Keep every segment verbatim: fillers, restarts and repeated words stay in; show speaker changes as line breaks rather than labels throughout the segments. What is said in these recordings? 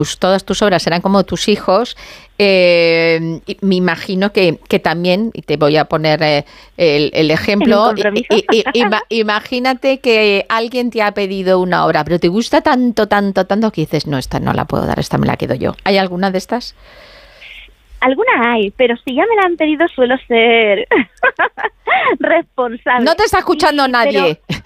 todas tus obras serán como tus hijos, eh, me imagino que, que también, y te voy a poner eh, el, el ejemplo, y, y, y, ima, imagínate que alguien te ha pedido una obra, pero te gusta tanto, tanto, tanto que dices, no, esta no la puedo dar, esta me la quedo yo. ¿Hay alguna de estas?
Alguna hay, pero si ya me la han pedido suelo ser responsable.
No te está escuchando sí, nadie. Pero...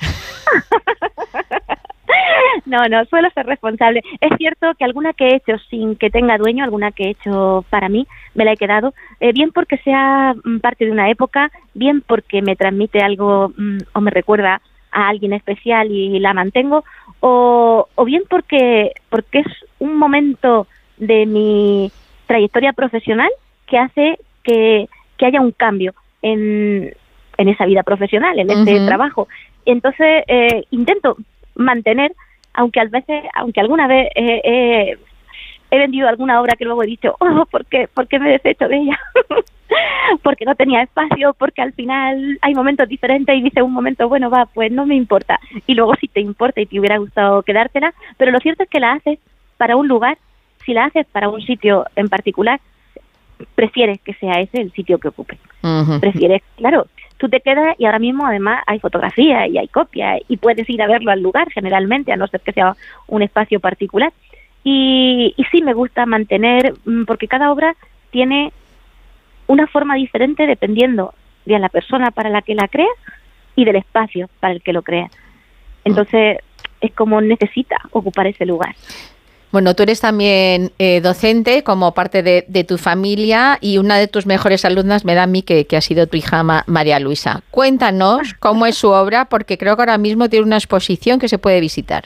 No, no, suelo ser responsable. Es cierto que alguna que he hecho sin que tenga dueño, alguna que he hecho para mí, me la he quedado, eh, bien porque sea parte de una época, bien porque me transmite algo mm, o me recuerda a alguien especial y la mantengo, o, o bien porque, porque es un momento de mi trayectoria profesional que hace que, que haya un cambio en, en esa vida profesional, en este uh-huh. trabajo. Entonces, eh, intento mantener, aunque a veces, aunque alguna vez eh, eh, he vendido alguna obra que luego he dicho, oh, ¿por qué, por qué me he deshecho de ella? Porque no tenía espacio, porque al final hay momentos diferentes y dice un momento, bueno, va, pues no me importa. Y luego sí te importa y te hubiera gustado quedártela, pero lo cierto es que la haces para un lugar, si la haces para un sitio en particular, prefieres que sea ese el sitio que ocupe. Uh-huh. Prefieres, claro, tú te quedas y ahora mismo además hay fotografías y hay copias y puedes ir a verlo al lugar generalmente, a no ser que sea un espacio particular. Y, y sí me gusta mantener, porque cada obra tiene una forma diferente dependiendo de la persona para la que la crea y del espacio para el que lo crea. Entonces es como necesita ocupar ese lugar.
Bueno, tú eres también eh, docente como parte de, de tu familia y una de tus mejores alumnas me da a mí que, que ha sido tu hija Ma, María Luisa. Cuéntanos cómo es su obra, porque creo que ahora mismo tiene una exposición que se puede visitar.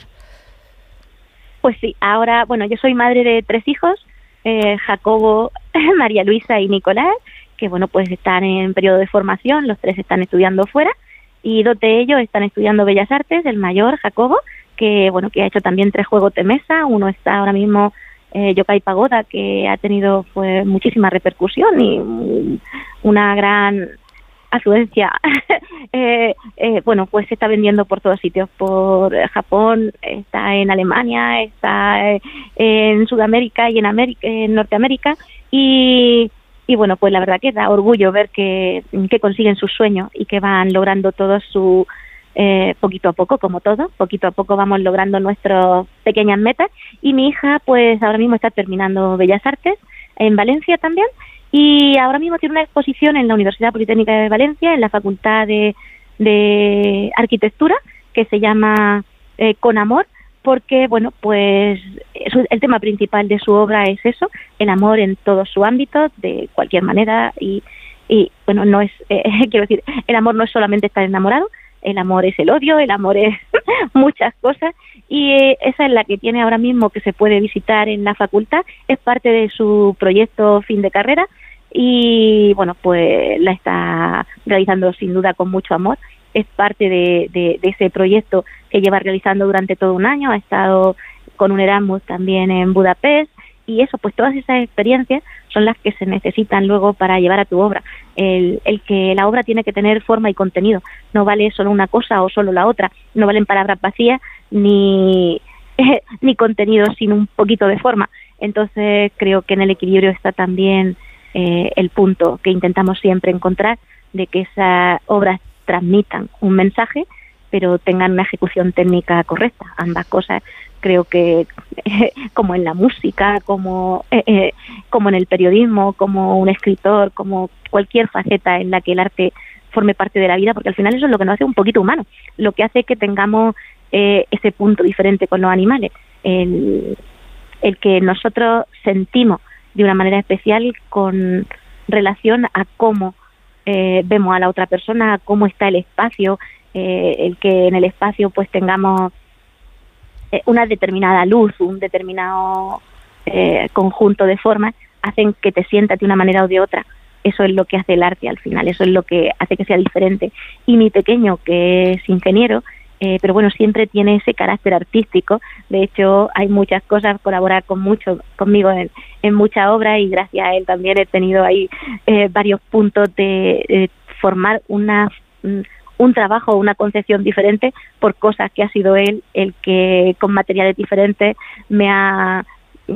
Pues sí, ahora, bueno, yo soy madre de tres hijos, eh, Jacobo, María Luisa y Nicolás, que bueno, pues están en periodo de formación, los tres están estudiando fuera y dos de ellos están estudiando Bellas Artes, el mayor, Jacobo, que bueno, que ha hecho también tres juegos de mesa. Uno está ahora mismo eh, Yokai Pagoda, que ha tenido pues muchísima repercusión y um, una gran afluencia. eh, eh, bueno, pues se está vendiendo por todos sitios, por Japón, está en Alemania, está eh, en Sudamérica y en América, en Norteamérica y y bueno, pues la verdad que da orgullo ver que, que consiguen sus sueños y que van logrando todo su Eh, poquito a poco, como todo, poquito a poco vamos logrando nuestras pequeñas metas y mi hija pues ahora mismo está terminando Bellas Artes en Valencia también y ahora mismo tiene una exposición en la Universidad Politécnica de Valencia, en la Facultad de, de Arquitectura, que se llama eh, Con Amor, porque bueno, pues eso, el tema principal de su obra es eso, el amor en todo su ámbito, de cualquier manera y, y bueno, no es, eh, quiero decir, el amor no es solamente estar enamorado, el amor es el odio, el amor es muchas cosas y eh, esa es la que tiene ahora mismo que se puede visitar en la facultad, es parte de su proyecto fin de carrera y bueno, pues la está realizando sin duda con mucho amor, es parte de, de, de ese proyecto que lleva realizando durante todo un año, ha estado con un Erasmus también en Budapest y eso, pues todas esas experiencias son las que se necesitan luego para llevar a tu obra. El, el que la obra tiene que tener forma y contenido, no vale solo una cosa o solo la otra, no valen palabras vacías ni, eh, ni contenido sin un poquito de forma. Entonces creo que en el equilibrio está también eh, el punto que intentamos siempre encontrar, de que esas obras transmitan un mensaje, pero tengan una ejecución técnica correcta. Ambas cosas creo que, eh, como en la música, como, eh, eh, como en el periodismo, como un escritor, como cualquier faceta en la que el arte forme parte de la vida, porque al final eso es lo que nos hace un poquito humanos, lo que hace que tengamos eh, ese punto diferente con los animales, el, el que nosotros sentimos de una manera especial con relación a cómo eh, vemos a la otra persona, a cómo está el espacio, eh, el que en el espacio pues tengamos eh, una determinada luz, un determinado eh, conjunto de formas, hacen que te sientas de una manera o de otra. Eso es lo que hace el arte al final, eso es lo que hace que sea diferente. Y mi pequeño, que es ingeniero, eh, pero bueno, siempre tiene ese carácter artístico. De hecho, hay muchas cosas, colaborar con mucho, conmigo en, en muchas obras, y gracias a él también he tenido ahí eh, varios puntos de, de formar una un trabajo o una concepción diferente, por cosas que ha sido él el que con materiales diferentes me ha